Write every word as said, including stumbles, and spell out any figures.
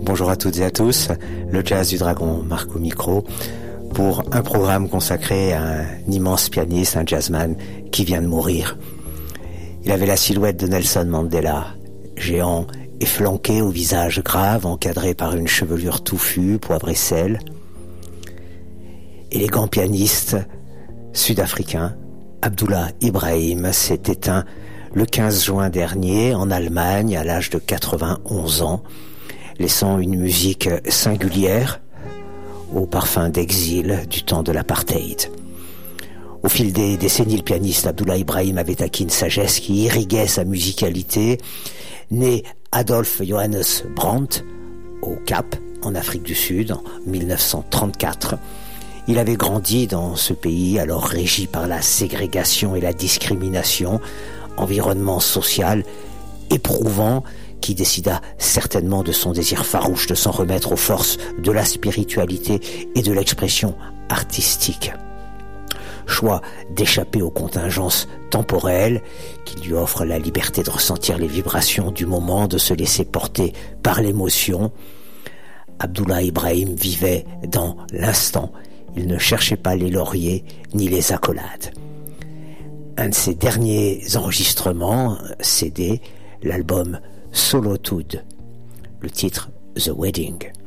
bonjour à toutes et à tous. Le Jazz du Dragon marque au micro pour un programme consacré à un immense pianiste, un jazzman qui vient de mourir. Il avait la silhouette de Nelson Mandela, géant et flanqué au visage grave, encadré par une chevelure touffue, poivre et sel. Élégant pianiste sud-africain, Abdullah Ibrahim s'est éteint le quinze juin dernier en Allemagne à l'âge de quatre-vingt-onze ans, laissant une musique singulière au parfum d'exil du temps de l'apartheid. Au fil des décennies, le pianiste Abdullah Ibrahim avait acquis une sagesse qui irriguait sa musicalité. Né Adolf Johannes Brandt au Cap, en Afrique du Sud, en mille neuf cent trente-quatre, il avait grandi dans ce pays alors régi par la ségrégation et la discrimination, environnement social éprouvant qui décida certainement de son désir farouche de s'en remettre aux forces de la spiritualité et de l'expression artistique. Choix d'échapper aux contingences temporelles qui lui offrent la liberté de ressentir les vibrations du moment, de se laisser porter par l'émotion. Abdullah Ibrahim vivait dans l'instant. Il ne cherchait pas les lauriers ni les accolades. Un de ses derniers enregistrements, C D, l'album Solitude, le titre The Wedding.